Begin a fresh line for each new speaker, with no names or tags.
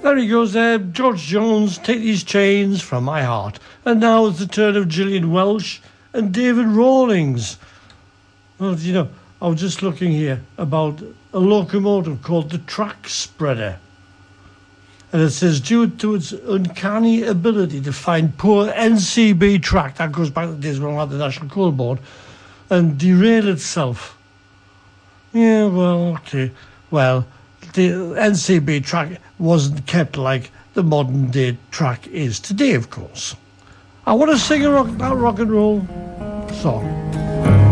There he goes there, George Jones, Take These Chains From My Heart. And now it's the turn of Gillian Welch and David Rawlings. Well, you know, I was just looking here about a locomotive called the Track Spreader. And it says, due to its uncanny ability to find poor NCB track, that goes back to the days when I had the National Coal Board, and derail itself. Yeah, well, okay. Well, the NCB track wasn't kept like the modern day track is today, of course. I want to sing a rock and roll song.